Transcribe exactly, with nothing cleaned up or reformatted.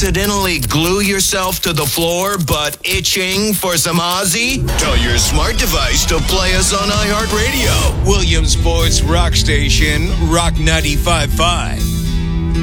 accidentally glue yourself to the floor but itching for some Ozzy? Tell your smart device to play us on iHeartRadio. Williamsport's rock station, Rock ninety-five point five.